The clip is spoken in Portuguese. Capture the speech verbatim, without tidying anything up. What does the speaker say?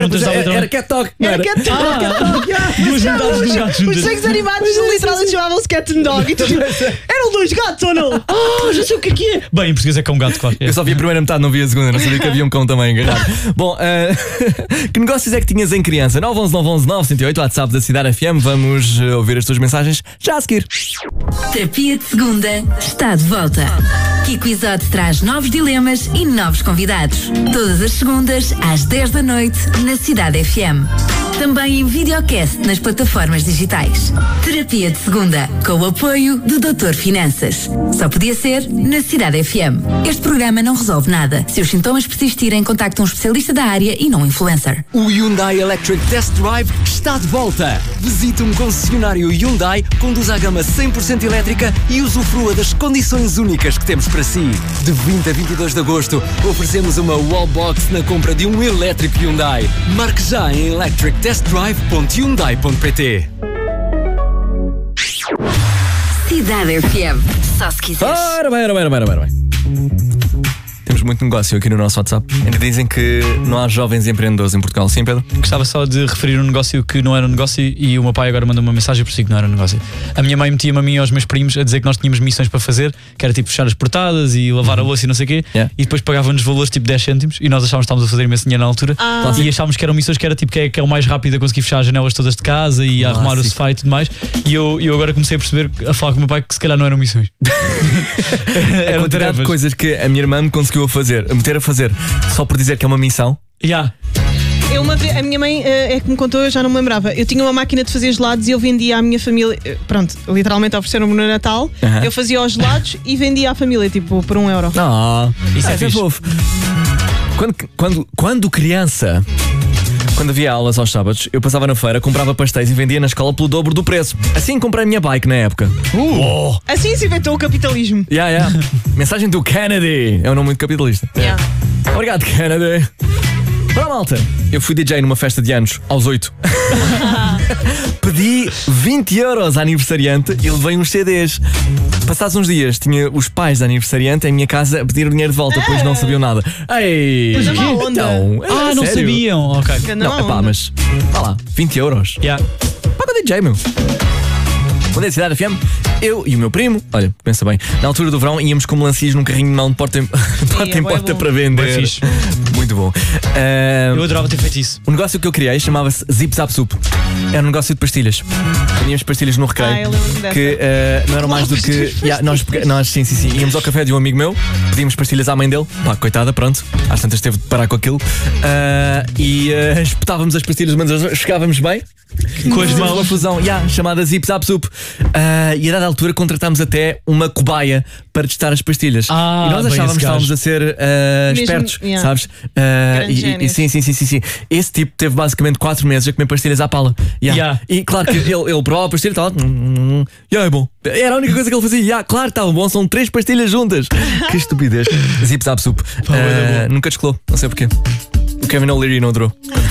Era, era Cat Dog. Era Cat Dog. Duas metades de um gato Os juntas. desenhos animados literalmente chamavam-se Cat and Dog. E tu, eram dois gatos ou não? Ah, já sei o que é que é. Bem, em português é cão gato, claro. Eu só vi a primeira metade, não vi a segunda. Não sabia que havia um cão também agarrado. Bom, uh, que negócios é que tinhas em criança? nove um um nove um um nove zero oito, WhatsApp da Cidade F M. Vamos uh, ouvir as tuas mensagens já a seguir. Terapia de Segunda está de volta. Kiko Isote traz novos dilemas e novos convidados. Todas as segundas, às dez da noite, na Cidade F M. Também em videocast nas plataformas digitais. Terapia de Segunda, com o apoio do doutor Finanças. Só podia ser na Cidade F M. Este programa não resolve nada. Se os sintomas persistirem, contacte um especialista da área e não um influencer. O Hyundai Electric Test Drive está de volta. Visite um concessionário Hyundai, conduza a gama cem por cento elétrica e usufrua das condições únicas que temos para si. De vinte a vinte e dois de agosto, oferecemos uma wallbox na compra de um elétrico Hyundai. Marque já em electric test drive ponto hyundai ponto pt. Cidade F M. Só se quiseres. Ora bem, ora bem, ora bem, ora bem. Temos muito negócio aqui no nosso WhatsApp. Ainda dizem que não há jovens empreendedores em Portugal. Sim, Pedro? Gostava só de referir um negócio que não era um negócio e o meu pai agora mandou uma mensagem por si que não era um negócio. A minha mãe metia-me a mim e aos meus primos a dizer que nós tínhamos missões para fazer, que era tipo fechar as portadas e lavar a louça e não sei o quê, Yeah. e depois pagavam-nos valores tipo dez cêntimos e nós achávamos que estávamos a fazer imenso dinheiro na altura Ah. e achávamos que eram missões que era tipo que é, que é o mais rápido a conseguir fechar as janelas todas de casa e a arrumar o Clássico. sofá e tudo mais. E eu, eu agora comecei a perceber, a falar com o meu pai, que se calhar não eram missões. A Eram quantidade de tarefas. coisas que a minha irmã me conseguiu a fazer, a meter a fazer, só por dizer que é uma missão. Yeah. Eu uma vez, a minha mãe eh, é que me contou, eu já não me lembrava. Eu tinha uma máquina de fazer gelados e eu vendia à minha família. eh, Pronto, literalmente ofereceram-me no Natal. Aham. Eu fazia os gelados e vendia à família, tipo, por um euro. Ah, Isso é ah, fixe. fofo. Quando, quando, quando criança, quando havia aulas aos sábados, eu passava na feira, comprava pastéis e vendia na escola pelo dobro do preço. Assim comprei a minha bike na época. Uh. Assim se inventou o capitalismo. Yeah, yeah. Mensagem do Kennedy. É um nome muito capitalista. Yeah. Obrigado, Kennedy. Para malta, eu fui D J numa festa de anos, aos oito. Pedi vinte euros à aniversariante e levei uns C Ds. Passados uns dias, tinha os pais da aniversariante em minha casa a pedir o dinheiro de volta, pois não sabiam nada. Ei! Mas é má onda. Então, é Ah, não sério? sabiam. Ok. Ganda Não, má epá, onda. mas vá lá, vinte euros. Yeah. Paga o D J, meu. Quando é a Cidade F M, eu e o meu primo, olha, pensa bem, na altura do verão íamos com melancias num carrinho de mão de porta em porta, em bué porta bom. para vender. Bué fixe. Muito bom. Ah, Eu adorava ter feito isso. o negócio que eu criei chamava-se Zip Zap Soup. Era um negócio de pastilhas. Tínhamos pastilhas no recreio. Ah, eu lembro-me dessa. que ah, não eram mais do que. Yeah, nós, pega- nós, sim, sim, sim. Íamos ao café de um amigo meu, pedíamos pastilhas à mãe dele. Pá, coitada, pronto. Às tantas teve de parar com aquilo. Ah, e ah, espetávamos as pastilhas, mas chegávamos bem. Com as Fizemos uma mãos. fusão, yeah, chamada Zip Zap Soup. Ah, e a dada altura contratámos até uma cobaia para testar as pastilhas. Ah, e nós bem achávamos esse que estávamos gajo. a ser ah, Mesmo, espertos, yeah. sabes? Ah, Grande e, e, gênios. sim, sim, sim, sim, sim. Esse tipo teve basicamente quatro meses a comer pastilhas à pala. Yeah. Yeah. E claro que ele, ele provava a pastilha e estava. Hum, yeah, é bom. Era a única coisa que ele fazia. Yeah, claro, estava bom, são três pastilhas juntas. Que estupidez. Zip Zap Soup. Pá, bué da Ah, nunca descolou, não sei porquê. O Kevin O'Leary não adorou.